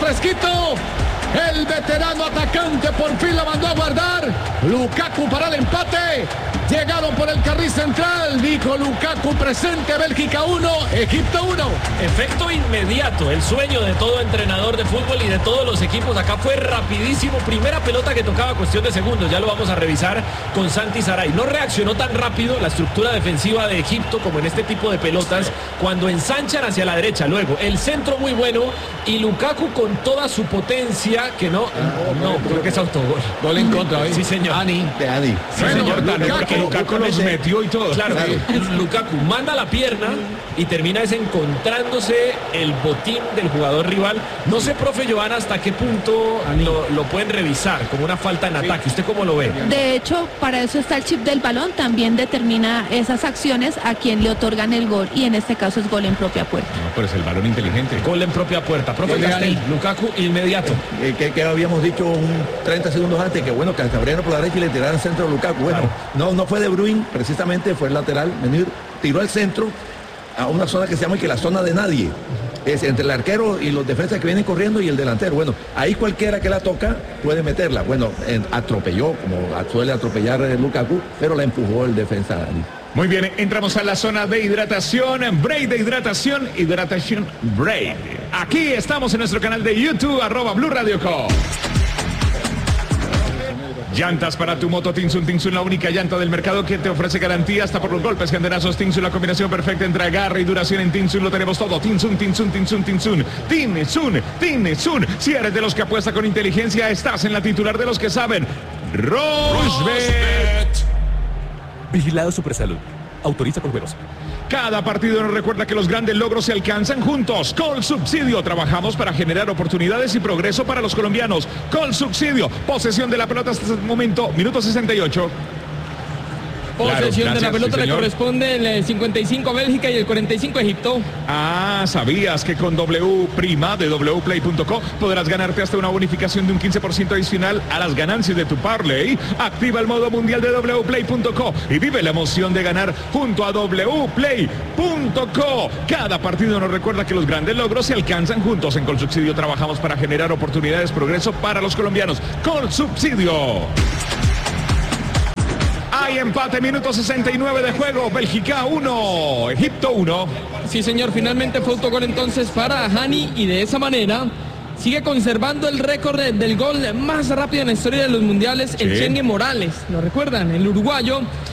fresquito. El veterano atacante por fin la mandó a guardar. Lukaku para el empate. Llegaron por el carril central. Dijo Lukaku presente. Bélgica 1, Egipto 1. Efecto inmediato. El sueño de todo entrenador de fútbol y de todos los equipos acá fue rapidísimo. Primera pelota que tocaba, cuestión de segundos. Ya lo vamos a revisar con Santi Saray. No reaccionó tan rápido la estructura defensiva de Egipto como en este tipo de pelotas cuando ensanchan hacia la derecha. Luego el centro muy bueno y Lukaku con toda su potencia, que no, creo que es autogol. Gol en contra hoy. Sí, señor. De Ani. Sí, señor. Lukaku los metió y todo. Claro, Lukaku manda la pierna y termina desencontrándose el botín del jugador rival. No sé, profe Joana, hasta qué punto lo pueden revisar como una falta en ataque. ¿Usted cómo lo ve? De hecho, para eso está el chip del balón. También determina esas acciones a quien le otorgan el gol. Y en este caso es gol en propia puerta. No, pero es el balón inteligente. Gol en propia puerta. Profe Castel, Lukaku inmediato. Que habíamos dicho 30 segundos antes que bueno, que se abrieron por la derecha y le tiraron al centro a Lukaku. Bueno, no fue De Bruyne, precisamente fue el lateral. Tiró al centro a una zona que se llama que la zona de nadie. Es entre el arquero y los defensas que vienen corriendo y el delantero. Bueno, ahí cualquiera que la toca puede meterla. Bueno, atropelló, como suele atropellar Lukaku, pero la empujó el defensa. Muy bien, entramos a la zona de hidratación, break de hidratación, hidratación break. Aquí estamos en nuestro canal de YouTube, @Blue Radio Co. Llantas para tu moto Tinsun. Tinsun, la única llanta del mercado que te ofrece garantía hasta por los golpes, candenazos. Tinsun, la combinación perfecta entre agarre y duración. En Tinsun lo tenemos todo. Tinsun, Tinsun, Tinsun, Tinsun. Tinsun, Tinsun. Si eres de los que apuesta con inteligencia, estás en la titular de los que saben. Rosbet. Vigilado Supersalud. Autoriza con juegos. Cada partido nos recuerda que los grandes logros se alcanzan juntos. Colsubsidio. Trabajamos para generar oportunidades y progreso para los colombianos. Colsubsidio. Posesión de la pelota hasta el momento. Minuto 68. Posesión de la pelota le señor. corresponde el 55 a Bélgica y el 45 a Egipto. ¿Sabías que con W' de wplay.co podrás ganarte hasta una bonificación de un 15% adicional a las ganancias de tu parlay? Activa el modo mundial de wplay.co y vive la emoción de ganar junto a wplay.co. Cada partido nos recuerda que los grandes logros se alcanzan juntos. En Colsubsidio trabajamos para generar oportunidades, progreso para los colombianos. Colsubsidio. Hay empate, minuto 69 de juego. Bélgica 1, Egipto 1. Sí, señor, finalmente fue autogol entonces para Hani y de esa manera sigue conservando el récord del gol más rápido en la historia de los mundiales, el Chengue Morales. ¿Lo recuerdan? El uruguayo